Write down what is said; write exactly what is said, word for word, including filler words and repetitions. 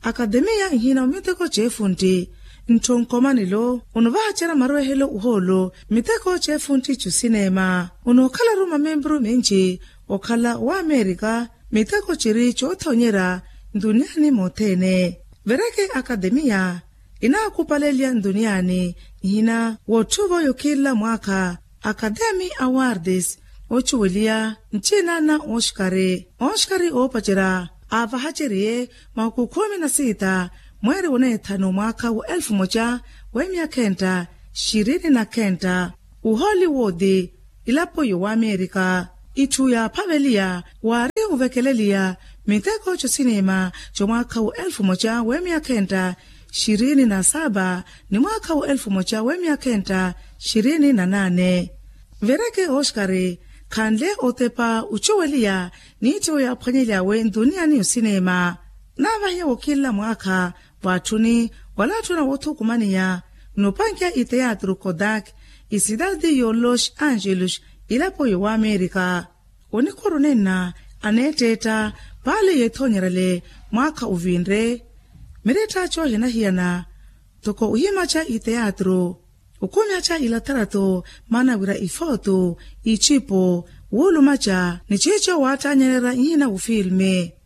akademia hina umiteko chefunti ntonkomanilo unuvachera marohelo uholo miteko chefunti chu sinema unokhala ruma membro menji okhala wa Amerika miteko chiri chothonyera duniani motene vereke akademia inakupalelia duniani hina wotuvo yokila mwaka Academy Awards ochuwelia nchina na Oscari Oscari opachera avahacherie maku kumi na sita mweri une tano mwaka wa elfu moja wemia kenta shirini na kenta uhollywood ilapo yo wa Amerika itu ya pavelia wari uvekelelia miteko cho sinema cho mwaka wa elfu moja wemia kenta shirini na saba ni mwaka wa elfu moja wemia kenta shirini na nane vereke Oscari kanle otepa uchowelia nito ya panyelia we duniani usinema nava ya kila mwaka watuni walatu na wotu kumania nupankia iteatru Kodak isidadi yo Los Angeles ilapo yo wa Amerika onikoronena aneteta pale yetonyerele mwaka uvindre mireta cho hina hiana toko uhimacha iteatru ukumyacha ilatarato mana wira ifoto ichipo wulu macha ni chicho watanyerera ina ufilme